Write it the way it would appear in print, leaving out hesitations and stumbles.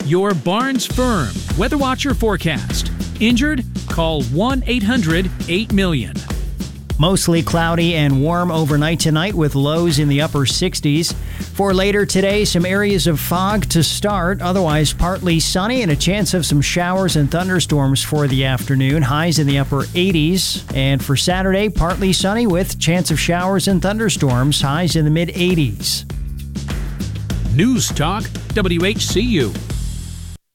Your Barnes Firm Weather Watcher forecast. Injured? Call 1-800-8-million. Mostly cloudy and warm overnight tonight with lows in the upper 60s. For later today, some areas of fog to start. Otherwise, partly sunny and a chance of some showers and thunderstorms for the afternoon. Highs in the upper 80s. And for Saturday, partly sunny with chance of showers and thunderstorms. Highs in the mid 80s. News Talk WHCU.